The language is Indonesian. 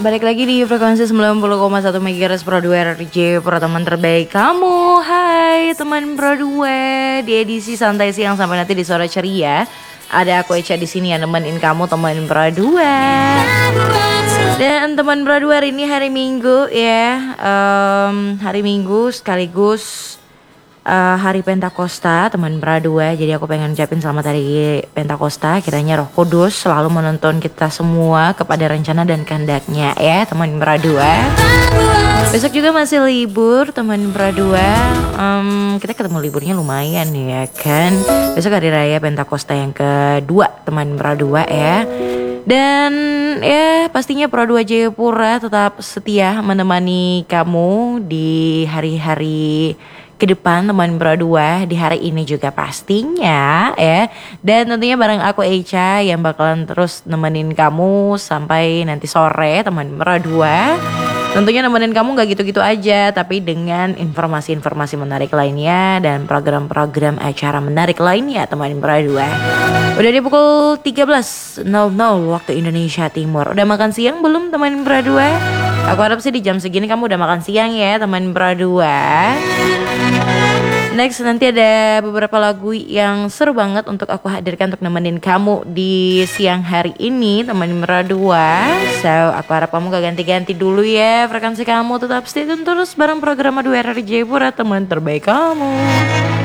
Balik lagi di frekuensi 90,1 MHz Pro 2 RJ Pro, teman terbaik kamu. Hai teman Pro 2, di edisi santai siang sampai nanti di sore ceria. Ada aku Echa di sini yang nemenin kamu teman Pro 2. Dan teman Pro 2 hari ini hari Minggu ya. Hari Minggu sekaligus hari Pentakosta teman Pradua. Jadi aku pengen ucapin selamat hari Pentakosta. Kiranya Roh Kudus selalu menuntun kita semua kepada rencana dan kehendaknya ya teman Pradua. Besok juga masih libur teman Pradua. Kita ketemu liburnya lumayan ya kan. Besok hari raya Pentakosta yang kedua teman Pradua ya. Dan ya pastinya Pro 2 Jayapura tetap setia menemani kamu di hari-hari ke depan teman Pro 2, di hari ini juga pastinya ya. Dan tentunya bareng aku Echa yang bakalan terus nemenin kamu sampai nanti sore teman Pro 2. Tentunya nemenin kamu gak gitu-gitu aja, tapi dengan informasi-informasi menarik lainnya dan program-program acara menarik lainnya teman Pro 2. Udah di pukul 13.00 waktu Indonesia Timur. Udah makan siang belum teman Pro 2? Aku harap sih di jam segini kamu udah makan siang ya teman Pro 2. Next nanti ada beberapa lagu yang seru banget untuk aku hadirkan untuk nemenin kamu di siang hari ini teman Meradua. So aku harap kamu gak ganti-ganti dulu ya frekuensi kamu, tetap stay tune terus bareng program 2 RRJ Pura teman terbaik kamu.